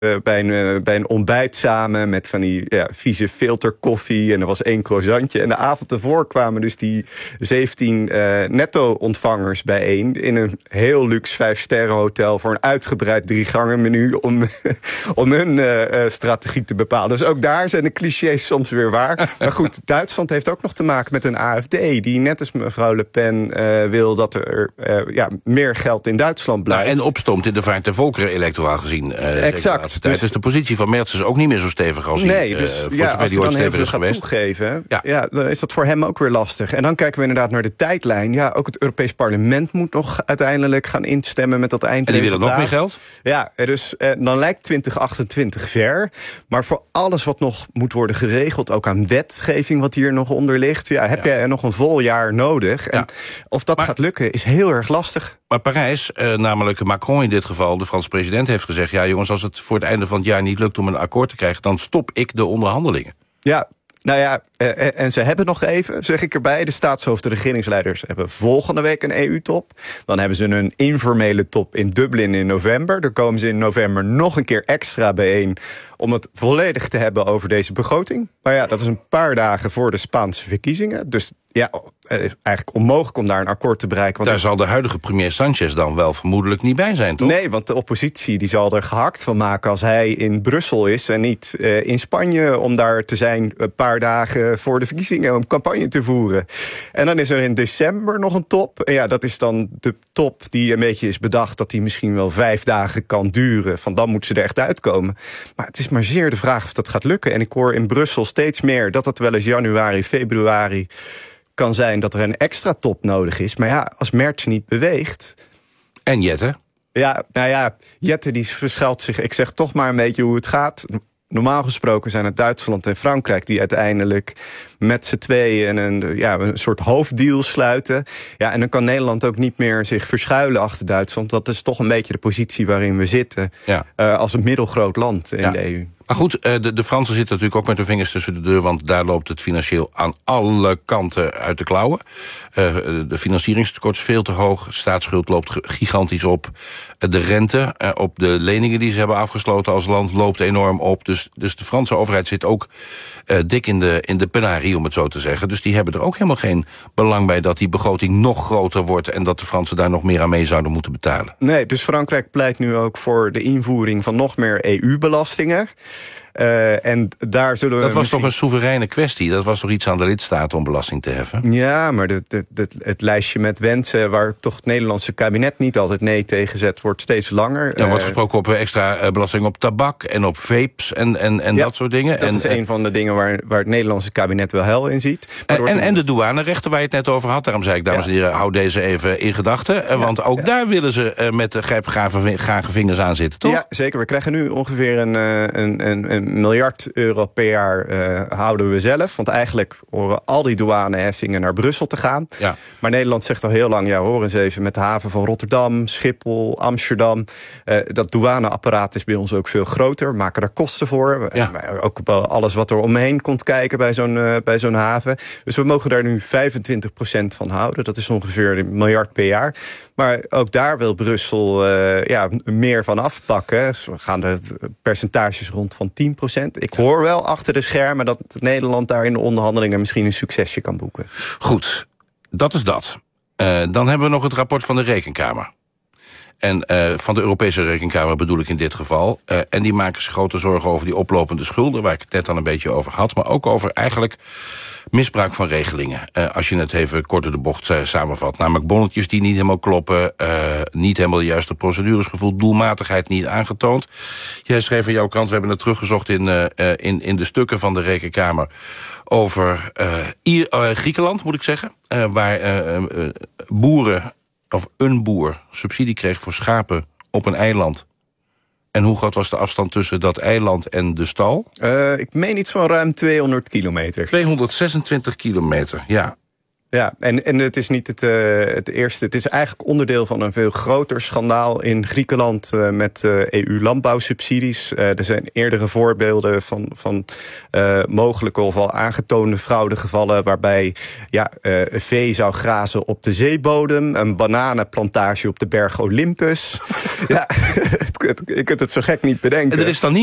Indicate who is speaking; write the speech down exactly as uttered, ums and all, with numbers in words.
Speaker 1: Uh, bij, een, uh, bij een ontbijt samen met van die ja, vieze filterkoffie. En er was één croissantje. En de avond ervoor kwamen dus die zeventien uh, netto-ontvangers bijeen in een heel luxe vijf-sterren hotel voor een uitgebreid drie-gangen menu om, om hun uh, uh, strategie te bepalen. Dus ook daar zijn de clichés soms weer waar. Maar goed, Duitsland heeft ook nog te maken met een A F D die net als mevrouw Le Pen uh, wil dat er uh, ja, meer geld in Duitsland blijft.
Speaker 2: Nou, en opstoomt in de Vaart der Volkeren electoraal gezien. Uh,
Speaker 1: exact.
Speaker 2: Dus, dus de positie van Merz is ook niet meer zo stevig als hij
Speaker 1: nee, dus,
Speaker 2: uh,
Speaker 1: ja, als hij dan heel veel gaat
Speaker 2: geweest.
Speaker 1: toegeven, ja. Ja, dan is dat voor hem ook weer lastig. En dan kijken we inderdaad naar de tijdlijn. Ja, ook het Europees Parlement moet nog uiteindelijk gaan instemmen met dat eindresultaat.
Speaker 2: En die willen nog meer geld?
Speaker 1: Ja, dus eh, dan lijkt twintig achtentwintig ver. Maar voor alles wat nog moet worden geregeld, ook aan wetgeving wat hier nog onder ligt, ja, heb ja. je er nog een vol jaar nodig. En ja. of dat maar, gaat lukken is heel erg lastig.
Speaker 2: Maar Parijs, eh, namelijk Macron in dit geval, de Franse president, heeft gezegd, ja jongens, als het voor het einde van het jaar niet lukt om een akkoord te krijgen, dan stop ik de onderhandelingen.
Speaker 1: Ja, nou ja, eh, en ze hebben nog even, zeg ik erbij, de staatshoofden, de regeringsleiders hebben volgende week een E U-top. Dan hebben ze een informele top in Dublin in november. Dan komen ze in november nog een keer extra bijeen om het volledig te hebben over deze begroting. Maar ja, dat is een paar dagen voor de Spaanse verkiezingen. Dus ja, het is eigenlijk onmogelijk om daar een akkoord te bereiken. Want
Speaker 2: daar zal de huidige premier Sanchez dan wel vermoedelijk niet bij zijn, toch?
Speaker 1: Nee, want de oppositie die zal er gehakt van maken als hij in Brussel is en niet uh, in Spanje om daar te zijn een paar dagen voor de verkiezingen om campagne te voeren. En dan is er in december nog een top. En ja, dat is dan de top die een beetje is bedacht dat die misschien wel vijf dagen kan duren. Van dan moeten ze er echt uitkomen. Maar het is maar zeer de vraag of dat gaat lukken. En ik hoor in Brussel steeds meer dat het wel eens januari, februari kan zijn dat er een extra top nodig is. Maar ja, als Merz niet beweegt.
Speaker 2: En Jette?
Speaker 1: Ja, nou ja, Jette die verschuilt zich. Ik zeg toch maar een beetje hoe het gaat. Normaal gesproken zijn het Duitsland en Frankrijk die uiteindelijk met z'n tweeën een, ja, een soort hoofddeal sluiten. Ja, en dan kan Nederland ook niet meer zich verschuilen achter Duitsland. Dat is toch een beetje de positie waarin we zitten. Ja. Uh, als een middelgroot land in ja. de E U.
Speaker 2: Maar goed, de, de Fransen zitten natuurlijk ook met hun vingers tussen de deur, want daar loopt het financieel aan alle kanten uit de klauwen. Uh, de financieringstekort is veel te hoog, de staatsschuld loopt gigantisch op. De rente uh, op de leningen die ze hebben afgesloten als land loopt enorm op. Dus, dus de Franse overheid zit ook uh, dik in de, in de penarie, om het zo te zeggen. Dus die hebben er ook helemaal geen belang bij dat die begroting nog groter wordt en dat de Fransen daar nog meer aan mee zouden moeten betalen.
Speaker 1: Nee, dus Frankrijk pleit nu ook voor de invoering van nog meer E U-belastingen. Uh, en daar zullen we
Speaker 2: dat was
Speaker 1: misschien...
Speaker 2: toch een soevereine kwestie? Dat was toch iets aan de lidstaten om belasting te heffen?
Speaker 1: Ja, maar de, de, de, het lijstje met wensen waar toch het Nederlandse kabinet niet altijd nee tegen zet, wordt steeds langer.
Speaker 2: Er wordt gesproken op extra belasting op tabak en op vapes en, en, en ja, dat soort dingen.
Speaker 1: Dat
Speaker 2: en,
Speaker 1: is een van de dingen waar, waar het Nederlandse kabinet wel hel in ziet.
Speaker 2: En, en, en de douanerechten waar je het net over had. Daarom zei ik, dames en heren, hou deze even in gedachten. Ja, want ook ja. daar willen ze met de grijpgrage vingers aan zitten, toch?
Speaker 1: Ja, zeker. We krijgen nu ongeveer een, een, een, een miljard euro per jaar uh, houden we zelf. Want eigenlijk horen al die douaneheffingen naar Brussel te gaan. Ja. Maar Nederland zegt al heel lang, ja, hoor eens even, met de haven van Rotterdam, Schiphol, Amsterdam. Uh, dat douaneapparaat is bij ons ook veel groter. We maken daar kosten voor. Ja. Ook alles wat er omheen komt kijken bij zo'n, uh, bij zo'n haven. Dus we mogen daar nu vijfentwintig procent van houden. Dat is ongeveer een miljard per jaar. Maar ook daar wil Brussel uh, ja, meer van afpakken. Dus we gaan de percentages rond van tien procent. Ik hoor wel achter de schermen dat Nederland daar in de onderhandelingen misschien een succesje kan boeken.
Speaker 2: Goed, dat is dat. Uh, dan hebben we nog het rapport van de Rekenkamer. En uh, van de Europese Rekenkamer bedoel ik in dit geval. Uh, en die maken zich grote zorgen over die oplopende schulden, waar ik het net al een beetje over had. Maar ook over eigenlijk misbruik van regelingen. Uh, als je het even kort door de bocht uh, samenvat. Namelijk bonnetjes die niet helemaal kloppen. Uh, niet helemaal de juiste procedures gevoeld. Doelmatigheid niet aangetoond. Jij schreef in jouw krant, we hebben het teruggezocht in, uh, in, in de stukken van de Rekenkamer. Over uh, Ier, uh, Griekenland, moet ik zeggen. Uh, waar uh, uh, boeren, of een boer, subsidie kreeg voor schapen op een eiland. En hoe groot was de afstand tussen dat eiland en de stal?
Speaker 1: Uh, ik meen iets van ruim tweehonderd kilometer.
Speaker 2: tweehonderdzesentwintig kilometer, ja.
Speaker 1: Ja, en, en het is niet het, uh, het eerste. Het is eigenlijk onderdeel van een veel groter schandaal in Griekenland uh, met uh, E U-landbouwsubsidies. Uh, er zijn eerdere voorbeelden van, van uh, mogelijke of al aangetoonde fraudegevallen waarbij ja, uh, vee zou grazen op de zeebodem, een bananenplantage op de berg Olympus. Ja, je kunt het zo gek niet bedenken.
Speaker 2: En er is dan niet